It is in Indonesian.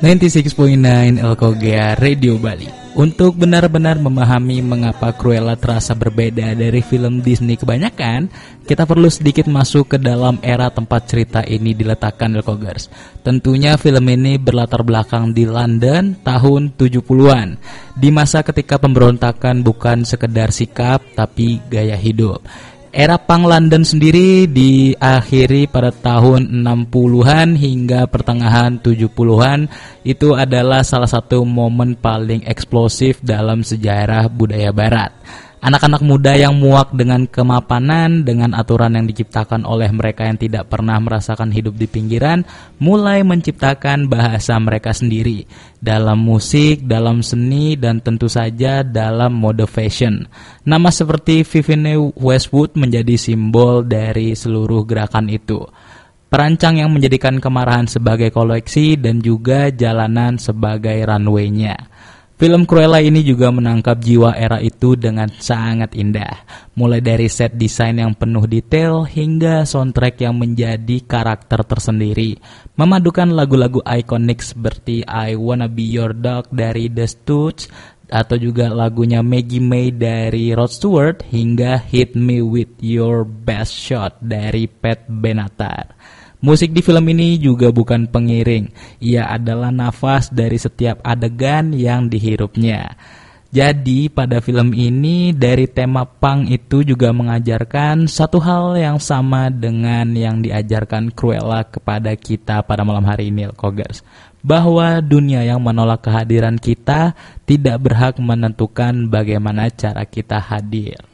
96.9 Elkogea Radio Bali. Untuk benar-benar memahami mengapa Cruella terasa berbeda dari film Disney kebanyakan, kita perlu sedikit masuk ke dalam era tempat cerita ini diletakkan, Elkogers. Tentunya film ini berlatar belakang di London tahun 70-an, di masa ketika pemberontakan bukan sekedar sikap tapi gaya hidup. Era punk London sendiri diakhiri pada tahun 60-an hingga pertengahan 70-an. Itu adalah salah satu momen paling eksplosif dalam sejarah budaya barat. Anak-anak muda yang muak dengan kemapanan, dengan aturan yang diciptakan oleh mereka yang tidak pernah merasakan hidup di pinggiran, mulai menciptakan bahasa mereka sendiri dalam musik, dalam seni, dan tentu saja dalam mode fashion. Nama seperti Vivienne Westwood menjadi simbol dari seluruh gerakan itu. Perancang yang menjadikan kemarahan sebagai koleksi dan juga jalanan sebagai runway-nya. Film Cruella ini juga menangkap jiwa era itu dengan sangat indah. Mulai dari set desain yang penuh detail hingga soundtrack yang menjadi karakter tersendiri. Memadukan lagu-lagu ikonik seperti I Wanna Be Your Dog dari The Stooges, atau juga lagunya Maggie May dari Rod Stewart, hingga Hit Me With Your Best Shot dari Pat Benatar. Musik di film ini juga bukan pengiring, ia adalah nafas dari setiap adegan yang dihirupnya. Jadi pada film ini dari tema punk itu juga mengajarkan satu hal yang sama dengan yang diajarkan Cruella kepada kita pada malam hari ini, Elkogers. Bahwa dunia yang menolak kehadiran kita tidak berhak menentukan bagaimana cara kita hadir.